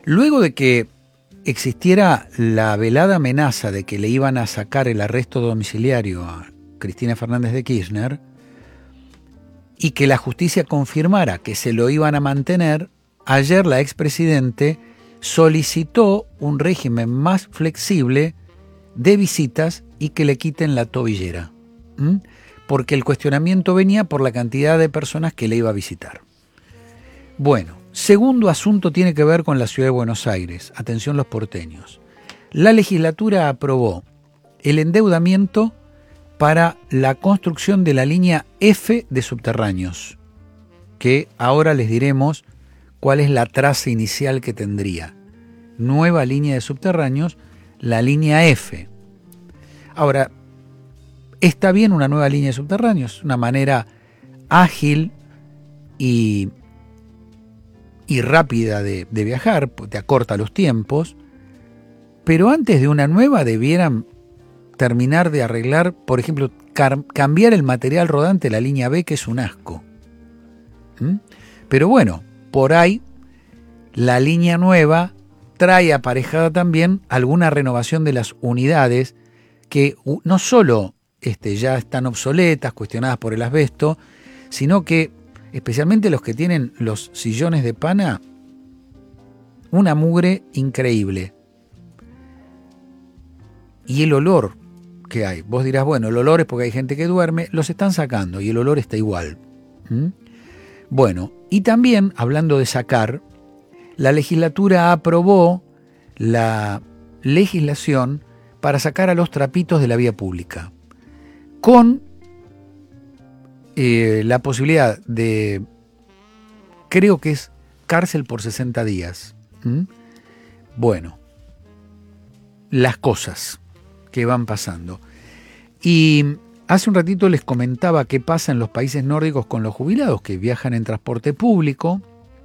Luego de que existiera la velada amenaza de que le iban a sacar el arresto domiciliario a Cristina Fernández de Kirchner y que la justicia confirmara que se lo iban a mantener, ayer la expresidente solicitó un régimen más flexible de visitas y que le quiten la tobillera, porque el cuestionamiento venía por la cantidad de personas que le iba a visitar. Bueno, segundo asunto tiene que ver con la ciudad de Buenos Aires. Atención los porteños. La legislatura aprobó el endeudamiento para la construcción de la línea F de subterráneos, que ahora les diremos cuál es la traza inicial que tendría. Nueva línea de subterráneos, la línea F. Ahora, está bien una nueva línea de subterráneos, una manera ágil y rápida de viajar, te acorta los tiempos, pero antes de una nueva debieran terminar de arreglar, por ejemplo, cambiar el material rodante de la línea B, que es un asco. Pero bueno, por ahí la línea nueva trae aparejada también alguna renovación de las unidades que no solo ya están obsoletas, cuestionadas por el asbesto, sino que especialmente los que tienen los sillones de pana, una mugre increíble. Y el olor que hay, vos dirás, bueno, el olor es porque hay gente que duerme, los están sacando y el olor está igual. Bueno, y también, hablando de sacar, la legislatura aprobó la legislación para sacar a los trapitos de la vía pública, con la posibilidad de, creo que es cárcel por 60 días. Bueno, las cosas que van pasando. Y hace un ratito les comentaba qué pasa en los países nórdicos con los jubilados que viajan en transporte público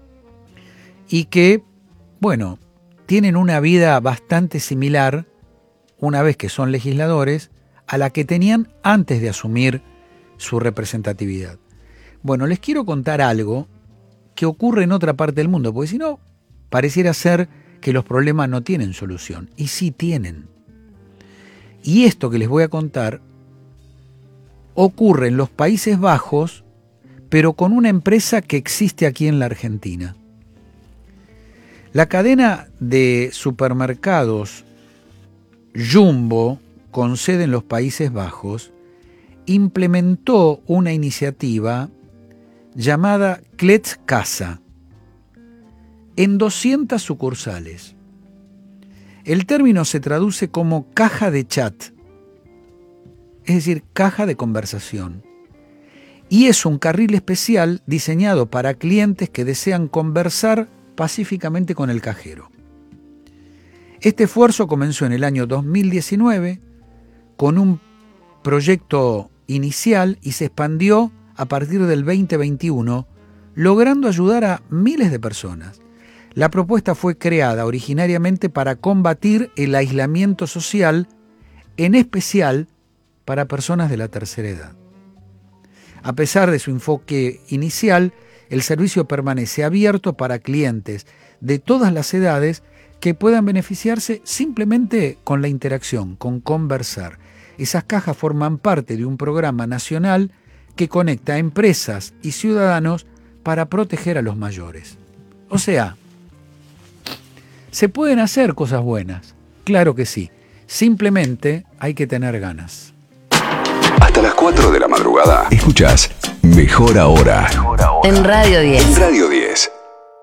y que, bueno, tienen una vida bastante similar, una vez que son legisladores, a la que tenían antes de asumir su representatividad. Bueno, les quiero contar algo que ocurre en otra parte del mundo, porque si no, pareciera ser que los problemas no tienen solución, y sí tienen. Y esto que les voy a contar ocurre en los Países Bajos, pero con una empresa que existe aquí en la Argentina. La cadena de supermercados Jumbo, con sede en los Países Bajos, implementó una iniciativa llamada Kletzkasse en 200 sucursales. El término se traduce como caja de chat, es decir, caja de conversación, y es un carril especial diseñado para clientes que desean conversar pacíficamente con el cajero. Este esfuerzo comenzó en el año 2019 con un proyecto inicial y se expandió a partir del 2021, logrando ayudar a miles de personas. La propuesta fue creada originariamente para combatir el aislamiento social, en especial para personas de la tercera edad. A pesar de su enfoque inicial, el servicio permanece abierto para clientes de todas las edades que puedan beneficiarse simplemente con la interacción, con conversar. Esas cajas forman parte de un programa nacional que conecta a empresas y ciudadanos para proteger a los mayores. O sea, ¿se pueden hacer cosas buenas? Claro que sí. Simplemente hay que tener ganas. Hasta las 4 de la madrugada escuchás Mejor Ahora. En Radio 10. En Radio 10.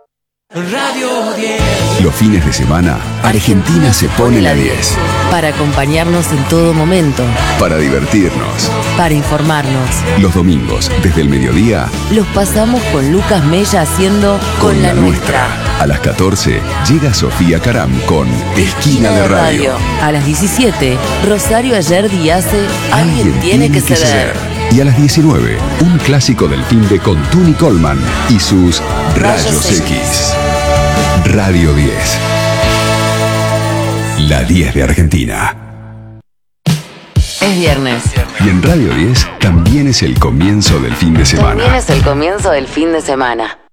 Radio 10. Los fines de semana, Argentina se pone la 10. Para acompañarnos en todo momento. Para divertirnos. Para informarnos. Los domingos, desde el mediodía, los pasamos con Lucas Mella haciendo Con la Nuestra. A las 14 llega Sofía Caram con Esquina de Radio. A las 17, Rosario Ayer hace Alguien tiene que ceder. Y a las 19, un clásico del fin de con Tuni Coleman y sus Rayos X. Radio 10. La 10 de Argentina. Es viernes. Y en Radio 10 también es el comienzo del fin de semana. También es el comienzo del fin de semana.